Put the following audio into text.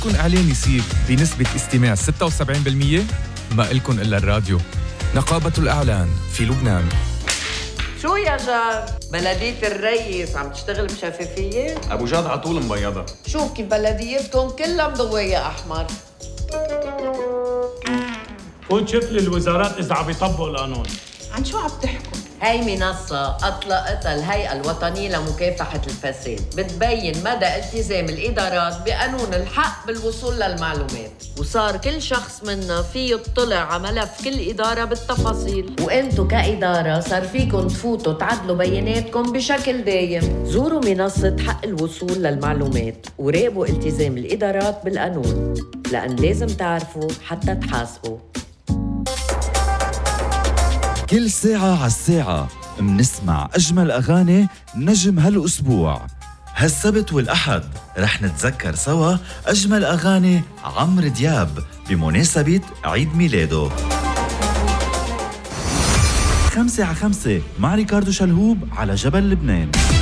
بدكن إعلان يصير بنسبة استماع 76%؟ ما إلكن إلا الراديو. نقابة الإعلان في لبنان. شو يا جار؟ بلدية الريس عم تشتغل بشفافية؟ أبو جاد عطول مبيضة. شوف كيف بلديتكم كلها مضوية أحمر. فوت شوف لي الوزارات إذا عم يطبقوا القانون. عن شو عم تحكوا؟ هاي منصة أطلقتها الهيئة الوطنية لمكافحة الفساد، بتبين مدى التزام الإدارات بقانون الحق بالوصول للمعلومات، وصار كل شخص منا فيه يطلع على ملف كل إدارة بالتفاصيل، وإنتو كإدارة صار فيكن تفوتوا تعدلوا بياناتكم بشكل دايم. زوروا منصة حق الوصول للمعلومات وراقبوا التزام الإدارات بالقانون، لأن لازم تعرفوا حتى تحاسبوا. كل ساعة على الساعة منسمع أجمل أغاني نجم هالأسبوع. هالسبت والأحد رح نتذكر سوا أجمل أغاني عمرو دياب بمناسبة عيد ميلاده. 5 على 5 مع ريكاردو شلهوب على جبل لبنان.